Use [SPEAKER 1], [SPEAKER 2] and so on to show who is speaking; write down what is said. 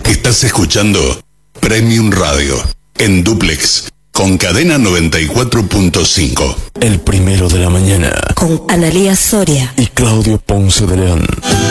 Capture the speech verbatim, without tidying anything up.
[SPEAKER 1] Estás escuchando Premium Radio en Duplex con Cadena noventa y cuatro punto cinco.
[SPEAKER 2] El primero de la mañana.
[SPEAKER 3] Con Analía Soria
[SPEAKER 2] y Claudio Ponce de León.